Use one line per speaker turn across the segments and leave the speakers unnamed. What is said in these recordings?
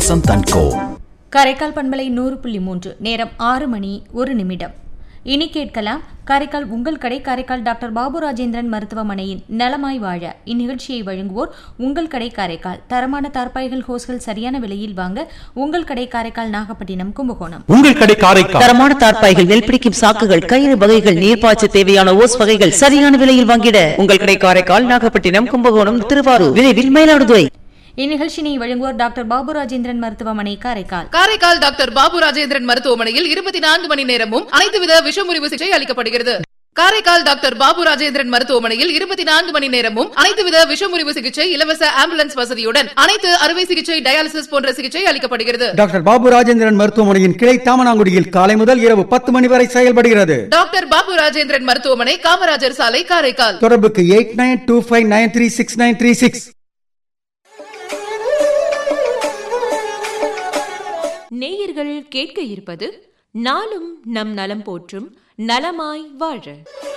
Vasanth & Co.
Karaikal பண்பலை 100.3 நேரம் 6 மணி 1 நிமிடம். இனி கேட்கலாம் காரைக்கால் உங்கள் கடை காரைக்கால் டாக்டர் பாபு ராஜேந்திரன் மருத்துவமனையின் நலமாய் வாழ. இந்நிகழ்ச்சியை வழங்குவோர் உங்கள் கடை காரைக்கால். தரமான தார்பாய்கள் ஹோஸ்கள் சரியான விலையில் வாங்க உங்கள் கடை காரைக்கால் நாகப்பட்டினம் கும்பகோணம்.
உங்கள் கடை காரைக்கால்.
தரமான தார்பாய்கள் நெல் பிடிக்கும் சாக்குகள் கயிறு வகைகள் நீர்ப்பாய்ச்ச தேவையான ஓஸ் வகைகள் சரியான விலையில் வாங்கிட உங்கள் கடை காரைக்கால் நாகப்பட்டினம் கும்பகோணம் திருவாரூர் விரைவில் மயிலாடுதுறை.
இந்நிகழ்ச்சியை வழங்குவோர் டாக்டர் பாபு ராஜேந்திரன் மருத்துவமனை காரைக்கால்.
காரைக்கால் டாக்டர் பாபு ராஜேந்திரன் மருத்துவமனையில் 24 மணி நேரமும் அனைத்து வித விஷமுறிவு சிகிச்சை அளிக்கப்படுகிறது. காரைக்கால் டாக்டர் பாபு ராஜேந்திரன் மருத்துவமனையில் 24 மணி நேரமும் அனைத்து வித விஷமுறிவு சிகிச்சை, இலவச ஆம்புலன்ஸ் வசதியுடன் அனைத்து அறுவை சிகிச்சை, டயாலிசிஸ் போன்ற சிகிச்சை அளிக்கப்படுகிறது.
டாக்டர் பாபு ராஜேந்திரன் மருத்துவமனையின் கிளை தாமனாங்குடியில் காலை முதல் இரவு 10 மணி வரை செயல்படுகிறது.
டாக்டர் பாபு ராஜேந்திரன் மருத்துவமனை, காமராஜர் சாலை, காரைக்கால்.
தொடர்புக்கு 8925936936.
நேயர்கள் கேட்க இருப்பது நாளும் நம் நலம் போற்றும் நலமாய் வாழ.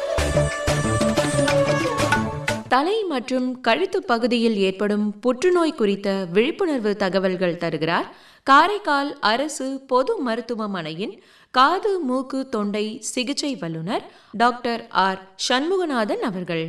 தலை மற்றும் கழுத்து பகுதியில் ஏற்படும் புற்றுநோய் குறித்த விழிப்புணர்வு தகவல்கள் தருகிறார் காரைக்கால் அரசு பொது மருத்துவமனையின் காது மூக்கு தொண்டை சிகிச்சை வல்லுநர் டாக்டர் ஆர் சண்முகநாதன் அவர்கள்.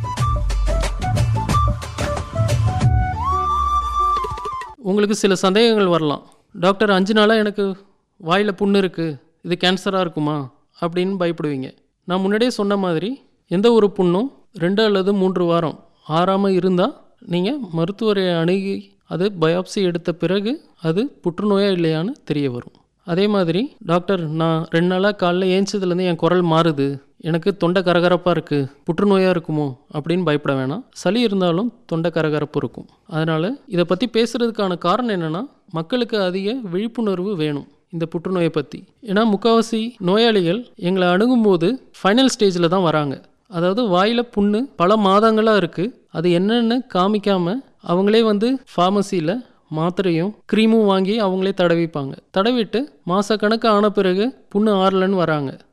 உங்களுக்கு சில சந்தேகங்கள் வரலாம். டாக்டர் 5 நாளாக எனக்கு வாயில் புண்ணு இருக்குது, இது கேன்சராக இருக்குமா அப்படின்னு பயப்படுவீங்க. நான் முன்னாடியே சொன்ன மாதிரி எந்த ஒரு புண்ணும் 2 அல்லது 3 வாரம் ஆறாமல் இருந்தால் நீங்கள் மருத்துவரை அணுகி அது பயாப்சி எடுத்த பிறகு அது புற்றுநோயா இல்லையான்னு தெரிய வரும். அதே மாதிரி டாக்டர் நான் 2 நாளாக காலைல ஏஞ்சதுலேருந்து என் குரல் மாறுது, எனக்கு தொண்டை கரகரப்பாக இருக்குது, புற்றுநோயாக இருக்குமோ அப்படின்னு பயப்பட வேணாம். சளி இருந்தாலும் தொண்டை கரகரப்பு இருக்கும். அதனால் இதை பற்றி பேசுகிறதுக்கான காரணம் என்னென்னா, மக்களுக்கு அதிக விழிப்புணர்வு வேணும் இந்த புற்றுநோயை பற்றி. ஏன்னா முக்கால்வாசி நோயாளிகள் எங்களை அணுகும்போது ஃபைனல் ஸ்டேஜில் தான் வராங்க. அதாவது வாயில் புண்ணு பல மாதங்களாக இருக்குது, அது என்னென்னு காமிக்காமல் அவங்களே ஃபார்மசியில் மாத்திரையும் க்ரீமும் வாங்கி அவங்களே தடவிப்பாங்க. தடவிட்டு மாதக்கணக்கு ஆன பிறகு புண்ணு ஆறலன்னு வராங்க.